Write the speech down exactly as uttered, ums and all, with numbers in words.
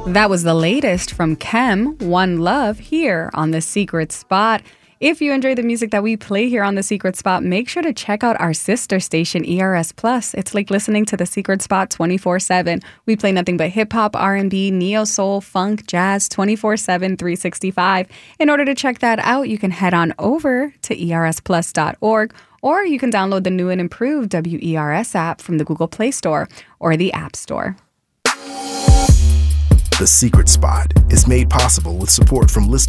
That was the latest from Kem, One Love, here on The Secret Spot. If you enjoy the music that we play here on The Secret Spot, make sure to check out our sister station, E R S Plus. It's like listening to The Secret Spot twenty-four seven. We play nothing but hip-hop, R and B, neo-soul, funk, jazz, twenty-four seven, three sixty-five. In order to check that out, you can head on over to E R S plus dot org, or you can download the new and improved W E R S app from the Google Play Store or the App Store. The Secret Spot is made possible with support from listeners